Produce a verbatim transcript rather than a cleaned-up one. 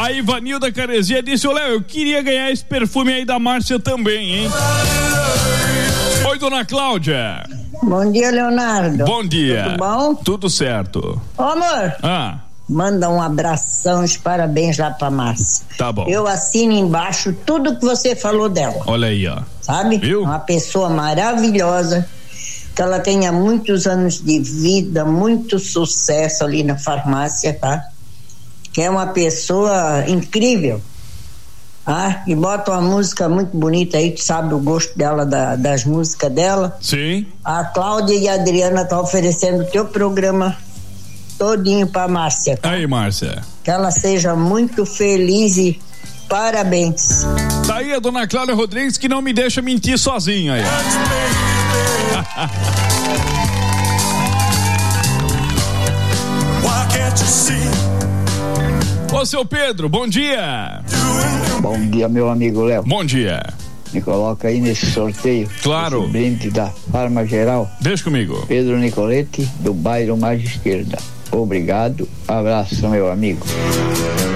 A Ivanilda Caresia disse: ô Léo, eu queria ganhar esse perfume aí da Márcia também, hein? Oi, dona Cláudia. Bom dia, Leonardo. Bom dia. Tudo bom? Tudo certo. Ô, amor. Ah. Manda um abração, os parabéns lá pra Márcia. Tá bom. Eu assino embaixo tudo que você falou dela. Olha aí, ó. Sabe? Viu? Uma pessoa maravilhosa, que ela tenha muitos anos de vida, muito sucesso ali na farmácia, tá? Que é uma pessoa incrível. Ah, e bota uma música muito bonita aí, que sabe o gosto dela, da, das músicas dela. Sim. A Cláudia e a Adriana tá oferecendo o teu programa todinho pra Márcia. Tá? Aí, Márcia. Que ela seja muito feliz e parabéns. Tá aí a dona Cláudia Rodrigues, que não me deixa mentir sozinha aí. Ô, seu Pedro, bom dia. Bom dia, meu amigo Léo. Bom dia. Me coloca aí nesse sorteio. Claro. Esse brinde da Farma Geral. Deixa comigo. Pedro Nicolete, do bairro Mais Esquerda. Obrigado. Abraço, meu amigo.